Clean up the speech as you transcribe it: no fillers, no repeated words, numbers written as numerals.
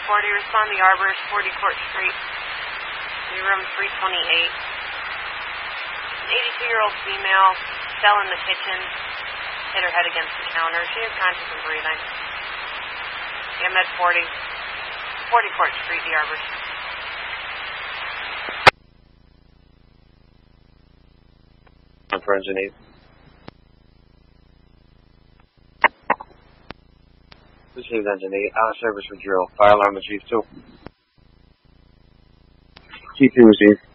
1040, respond to the Arborist, 40 Court Street, room 328. An 82-year-old female fell in the kitchen, hit her head against the counter. She is conscious and breathing. Med 40 Court Street, the Arborist. For engine 8. This is engine 8, out of service for drill. Fire alarm to Chief 2. Chief 2 received.